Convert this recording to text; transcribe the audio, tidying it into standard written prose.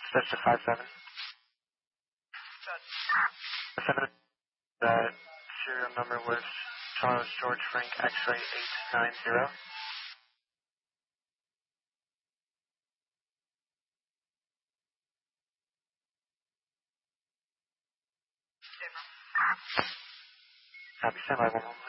That's the 57. 7, serial number was Charles George Frank X-ray 890. Copy, stand by 1 moment.